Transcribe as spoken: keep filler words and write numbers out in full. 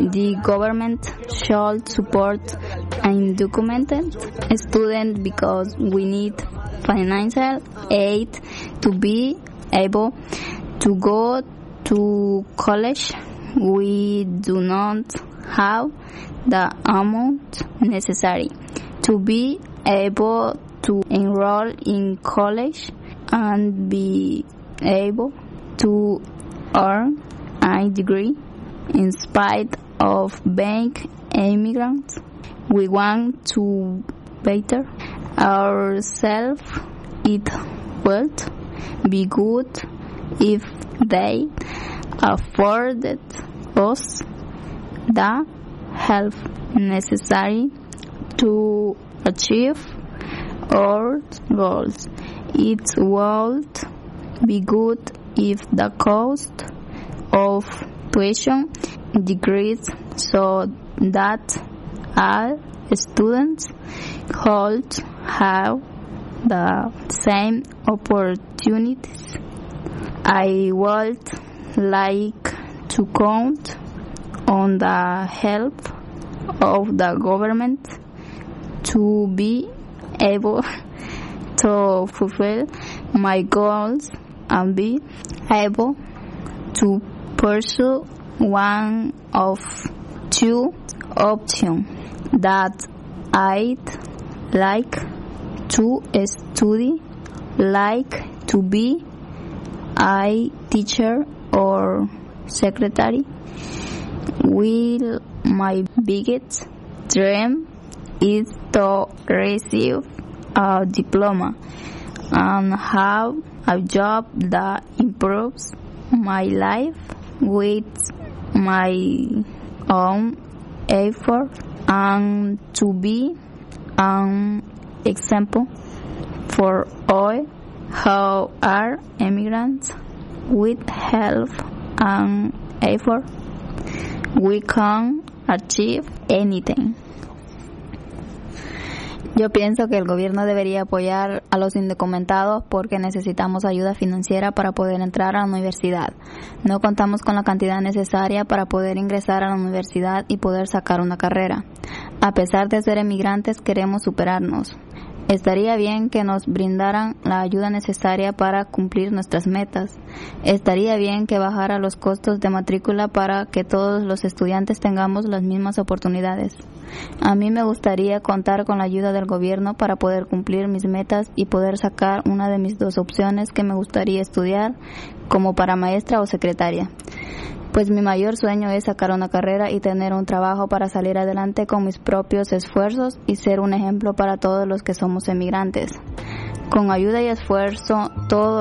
The government should support undocumented students because we need financial aid to be able to go to college. We do not have the amount necessary to be able to enroll in college and be able to earn a degree in spite of being immigrants. We want to better ourselves. It would be good if they afforded us the help necessary to achieve our goals. It would be good if the cost of tuition decreased so that all students could have the same opportunities. I would like to count on the help of the government to be able to fulfill my goals and be able to pursue one of two options that I'd like to study, like to be a teacher or secretary. Will my biggest dream is to receive a diploma and have a job that improves my life with my own effort, and to be an example for all who are immigrants. With help and effort, we can achieve anything. Yo pienso que el gobierno debería apoyar a los indocumentados porque necesitamos ayuda financiera para poder entrar a la universidad. No contamos con la cantidad necesaria para poder ingresar a la universidad y poder sacar una carrera. A pesar de ser emigrantes, queremos superarnos. Estaría bien que nos brindaran la ayuda necesaria para cumplir nuestras metas. Estaría bien que bajara los costos de matrícula para que todos los estudiantes tengamos las mismas oportunidades. A mí me gustaría contar con la ayuda del gobierno para poder cumplir mis metas y poder sacar una de mis dos opciones que me gustaría estudiar, como para maestra o secretaria. Pues mi mayor sueño es sacar una carrera y tener un trabajo para salir adelante con mis propios esfuerzos y ser un ejemplo para todos los que somos emigrantes. Con ayuda y esfuerzo, todo